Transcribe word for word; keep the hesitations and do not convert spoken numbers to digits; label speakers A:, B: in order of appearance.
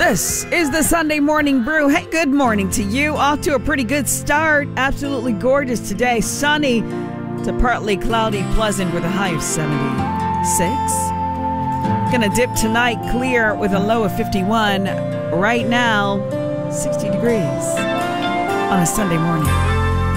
A: This is the Sunday Morning Brew. Hey, good morning to you. Off to a pretty good start. Absolutely gorgeous today. Sunny to partly cloudy, pleasant with a high of seventy-six. Gonna dip tonight, clear with a low of fifty-one. Right now, sixty degrees on a Sunday morning.